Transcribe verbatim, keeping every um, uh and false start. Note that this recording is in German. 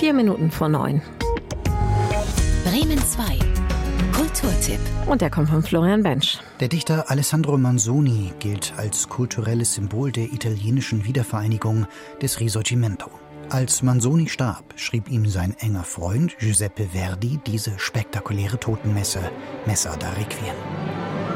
Vier Minuten vor neun. Bremen zwei. Kulturtipp. Und der kommt von Florian Bensch. Der Dichter Alessandro Manzoni gilt als kulturelles Symbol der italienischen Wiedervereinigung des Risorgimento. Als Manzoni starb, schrieb ihm sein enger Freund Giuseppe Verdi diese spektakuläre Totenmesse, Messa da Requiem.